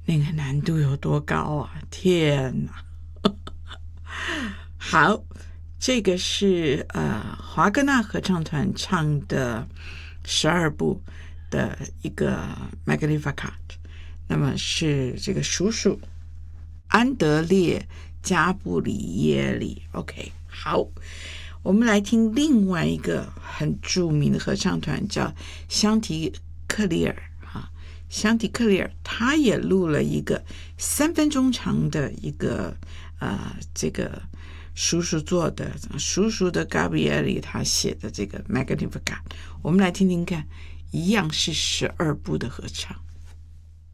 那个难度有多高啊！天哪！好，这个是华格纳合唱团唱的12部的一个 Magnificat， 那么是这个叔叔安德烈加布里耶里。 OK， 好，我们来听另外一个很著名的合唱团，叫香缇克里尔。香缇克里尔他也录了一个3分钟长的一个这个叔叔做的，叔叔的 Gabrieli 他写的这个 Magnificat， 我们来听听看，一样是12部的合唱。